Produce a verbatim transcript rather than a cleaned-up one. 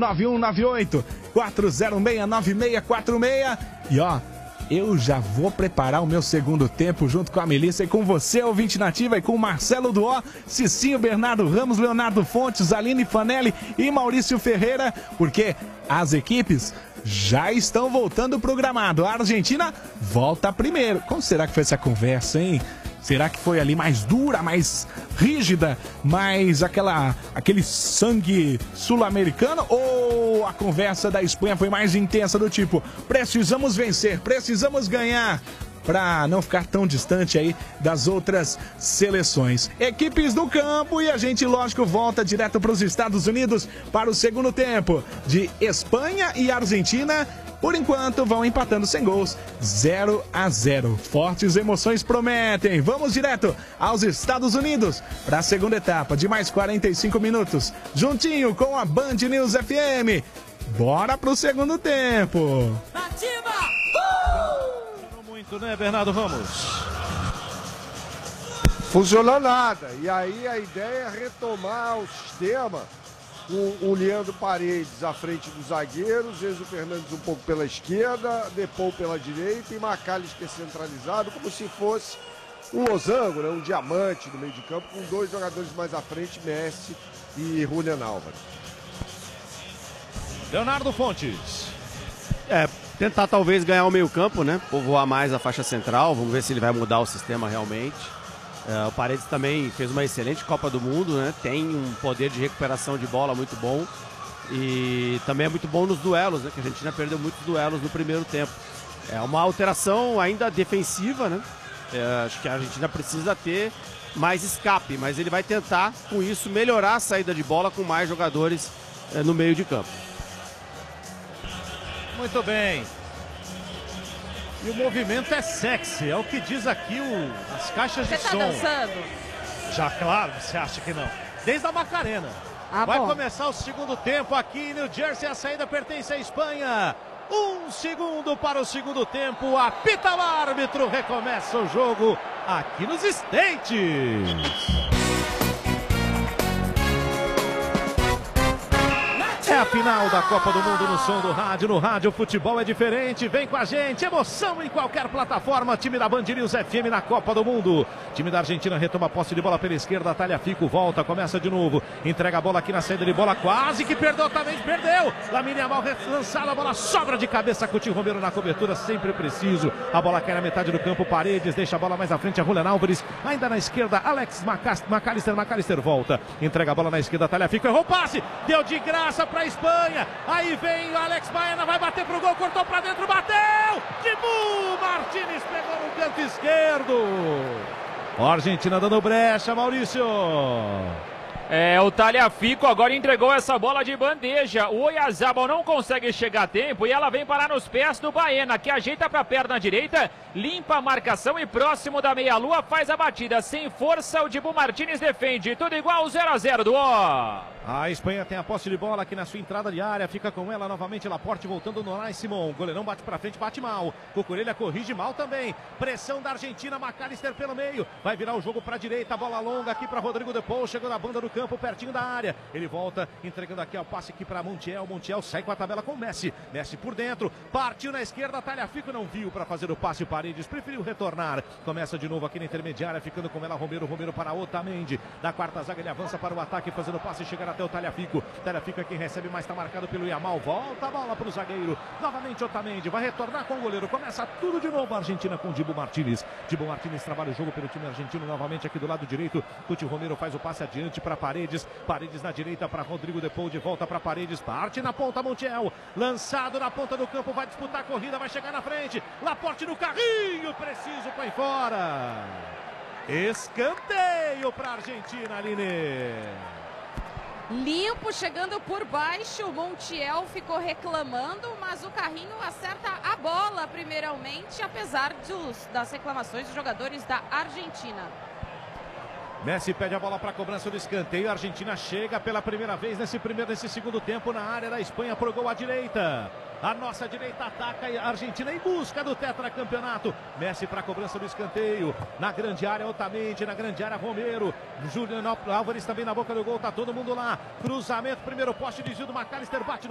nove um nove oito, quatro zero seis, nove seis quatro seis. E ó, eu já vou preparar o meu segundo tempo junto com a Melissa e com você, ouvinte nativa, e com o Marcelo Duó, Cicinho, Bernardo Ramos, Leonardo Fontes, Aline Fanelli e Maurício Ferreira, porque as equipes já estão voltando pro gramado. A Argentina volta primeiro. Como será que foi essa conversa, hein? Será que foi ali mais dura, mais rígida, mais aquela, aquele sangue sul-americano? Ou a conversa da Espanha foi mais intensa, do tipo, precisamos vencer, precisamos ganhar, para não ficar tão distante aí das outras seleções. Equipes do campo, e a gente, lógico, volta direto para os Estados Unidos para o segundo tempo de Espanha e Argentina. Por enquanto, vão empatando sem gols, zero a zero. Fortes emoções prometem. Vamos direto aos Estados Unidos para a segunda etapa de mais quarenta e cinco minutos, juntinho com a Band News F M. Bora pro segundo tempo. Ativa! Uh! Muito, né, Bernardo Ramos? Funcionou nada. E aí a ideia é retomar o sistema. O, o Leandro Paredes à frente dos zagueiros, Enzo Fernandes um pouco pela esquerda, Depou pela direita e McAllister centralizado, como se fosse um losango, né? Um diamante no meio de campo, com dois jogadores mais à frente, Messi e Julián Álvares. Leonardo Fontes. É, tentar talvez ganhar o meio campo, né? Povoar mais a faixa central, vamos ver se ele vai mudar o sistema realmente. É, o Paredes também fez uma excelente Copa do Mundo, né? Tem um poder de recuperação de bola muito bom e também é muito bom nos duelos, né? Que a Argentina perdeu muitos duelos no primeiro tempo. É uma alteração ainda defensiva, né? É, acho que a Argentina precisa ter mais escape, mas ele vai tentar, com isso, melhorar a saída de bola com mais jogadores é, no meio de campo. Muito bem. E o movimento é sexy, é o que diz aqui o, as caixas de som. Você tá dançando? Já, claro, você acha que não. Desde a Macarena. Ah, Vai bom. começar o segundo tempo aqui em New Jersey, a saída pertence à Espanha. Um segundo para o segundo tempo, apita o árbitro, recomeça o jogo aqui nos States. É a final da Copa do Mundo no som do rádio. No rádio, o futebol é diferente. Vem com a gente. Emoção em qualquer plataforma. Time da Band News F M na Copa do Mundo. Time da Argentina retoma a posse de bola pela esquerda. Talhafico volta, começa de novo. Entrega a bola aqui na saída de bola. Quase que perdeu, também perdeu. Lamine Yamal lançada, a bola sobra de cabeça. Coutinho Romero na cobertura, sempre preciso. A bola cai na metade do campo. Paredes deixa a bola mais à frente. A Julián Álvares. Ainda na esquerda, Alex McAllister. McAllister volta. Entrega a bola na esquerda. Talhafico errou o passe. Deu de graça para Espanha, aí vem o Alex Baena, vai bater pro gol, cortou pra dentro, bateu! Dibu Martínez pegou no canto esquerdo. A Argentina dando brecha, Maurício. É, o Talhafico agora entregou essa bola de bandeja. O Oyarzabal não consegue chegar a tempo e ela vem parar nos pés do Baena, que ajeita para a perna direita, limpa a marcação e próximo da meia-lua faz a batida. Sem força, o Dibu Martínez defende. Tudo igual, zero a zero do O. A Espanha tem a posse de bola aqui na sua entrada de área. Fica com ela novamente Laporte voltando no Nai Simon. O goleirão bate pra frente, bate mal. Cucurella corrige mal também. Pressão da Argentina, McAllister pelo meio. Vai virar o jogo pra direita. Bola longa aqui pra Rodrigo Depou. Chegou na banda do campo, pertinho da área. Ele volta, entregando aqui o passe aqui pra Montiel. Montiel sai com a tabela com o Messi. Messi por dentro. Partiu na esquerda. Talhafico não viu pra fazer o passe. O Paredes preferiu retornar. Começa de novo aqui na intermediária. Ficando com ela Romero. Romero para Otamendi. Da quarta zaga ele avança para o ataque, fazendo o passe. Chegar até o Talhafico. Talhafico é quem recebe, mais está marcado pelo Yamal. Volta a bola para o zagueiro. Novamente Otamendi. Vai retornar com o goleiro. Começa tudo de novo a Argentina com o Dibu Martínez. Dibu Martínez trabalha o jogo pelo time argentino. Novamente aqui do lado direito. Coutinho Romero faz o passe adiante para Paredes. Paredes na direita para Rodrigo Depou. De volta para Paredes. Parte na ponta Montiel. Lançado na ponta do campo. Vai disputar a corrida. Vai chegar na frente. Laporte no carrinho. Preciso. Põe fora. Escanteio para a Argentina, Aline. Limpo, chegando por baixo, o Montiel ficou reclamando, mas o carrinho acerta a bola primeiramente, apesar dos, das reclamações dos jogadores da Argentina. Messi pede a bola para a cobrança do escanteio. A Argentina chega pela primeira vez nesse primeiro, nesse segundo tempo na área da Espanha pro gol à direita. A nossa direita ataca a Argentina em busca do tetracampeonato. Messi para a cobrança do escanteio. Na grande área, Otamendi. Na grande área, Romero. Julián Álvares também na boca do gol. Tá todo mundo lá. Cruzamento, primeiro poste, desvio do McAllister. Bate no